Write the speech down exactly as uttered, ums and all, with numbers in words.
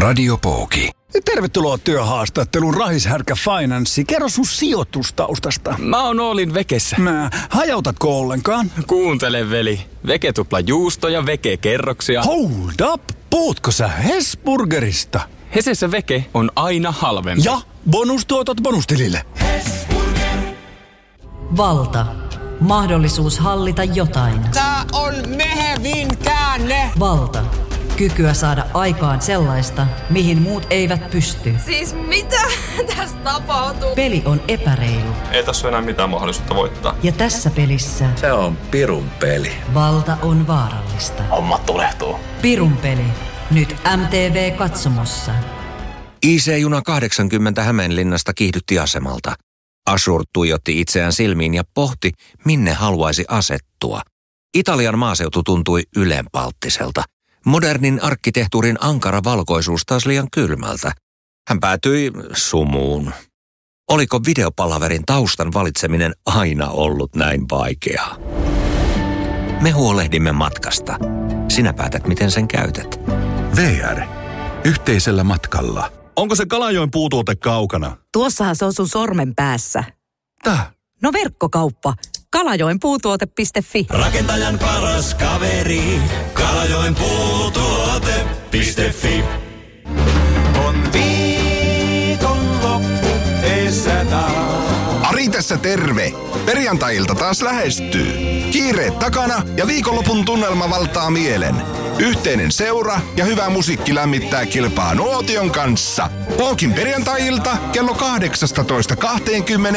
Radio Pooki. Tervetuloa työhaastatteluun Rahishärkä Finanssi. Kerro sun sijoitustaustasta. Mä oon Oolin Vekessä. Mä, hajautatko ollenkaan? Kuuntele, veli. Veke tupla juusto ja Veke kerroksia. Hold up! Puhutko sä Hesburgerista? Hesessä Veke on aina halvempi. Ja bonustuotot bonustilille. Valta. Mahdollisuus hallita jotain. Tää on mehevin käänne. Valta. Kykyä saada aikaan sellaista, mihin muut eivät pysty. Siis mitä tässä tapahtuu? Peli on epäreilu. Ei tässä ole enää mitään mahdollisuutta voittaa. Ja tässä pelissä se on pirun peli. Valta on vaarallista. Hommat tulehtuu. Pirun peli. Nyt M T V katsomossa. I C-juna kahdeksankymmentä Hämeenlinnasta kiihdytti asemalta. Ashur tuijotti itseään silmiin ja pohti, minne haluaisi asettua. Italian maaseutu tuntui ylenpalttiselta. Modernin arkkitehtuurin ankara valkoisuus taas liian kylmältä. Hän päätyi sumuun. Oliko videopalaverin taustan valitseminen aina ollut näin vaikeaa? Me huolehdimme matkasta. Sinä päätät, miten sen käytät. V R. Yhteisellä matkalla. Onko se Kalajoen puutuote kaukana? Tuossahan se on sun sormen päässä. Tää? No verkkokauppa. Kalajoen puutuote piste fi. Rakentajan paras kaveri. Kalajoen puutuote piste fi. On viikonloppu edessä taas. Ari tässä terve. Perjantai-ilta taas lähestyy. Kiireet takana ja viikonlopun tunnelma valtaa mielen. Yhteinen seura ja hyvä musiikki lämmittää kilpaa Nuotion kanssa. Pookin perjantai-ilta kello kahdeksastatoista kahteenkymmeneen.